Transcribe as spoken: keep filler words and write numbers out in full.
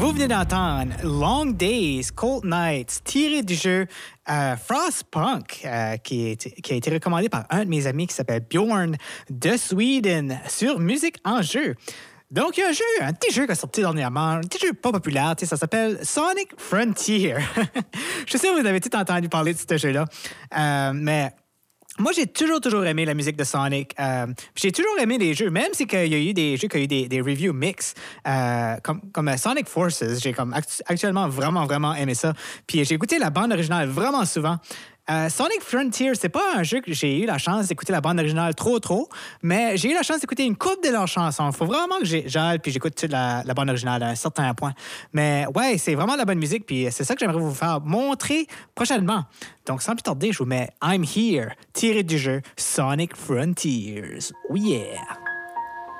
Vous venez d'entendre Long Days, Cold Nights, tiré du jeu euh, Frostpunk, euh, qui, est, qui a été recommandé par un de mes amis qui s'appelle Bjorn de Sweden sur Musique en jeu. Donc, il y a un jeu, un petit jeu qui est sorti dernièrement, un petit jeu pas populaire, ça s'appelle Sonic Frontier. Je sais que vous avez tout entendu parler de ce jeu-là, euh, mais moi, j'ai toujours, toujours aimé la musique de Sonic. Euh, j'ai toujours aimé les jeux, même si il y a eu des jeux qui ont eu des, des reviews mix, euh, comme, comme Sonic Forces. J'ai comme actu- actuellement vraiment, vraiment aimé ça. Puis j'ai écouté la bande originale vraiment souvent. Euh, Sonic Frontier, c'est pas un jeu que j'ai eu la chance d'écouter la bande originale trop, trop, mais j'ai eu la chance d'écouter une couple de leurs chansons. Il faut vraiment que j'aille puis j'écoute toute la, la bande originale à un certain point. Mais ouais, c'est vraiment de la bonne musique, puis c'est ça que j'aimerais vous faire montrer prochainement. Donc, sans plus tarder, je vous mets I'm Here, tiré du jeu Sonic Frontiers. Oh yeah!